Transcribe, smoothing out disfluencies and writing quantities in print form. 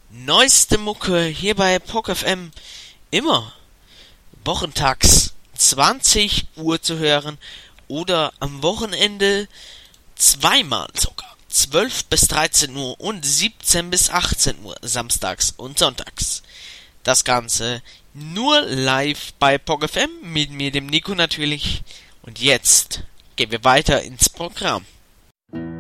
Neueste Mucke hier bei POC FM immer wochentags 20 Uhr zu hören oder am Wochenende zweimal sogar 12 bis 13 Uhr und 17 bis 18 Uhr samstags und sonntags. Das Ganze nur live bei POC FM mit mir, dem Nico natürlich. Und jetzt gehen wir weiter ins Programm.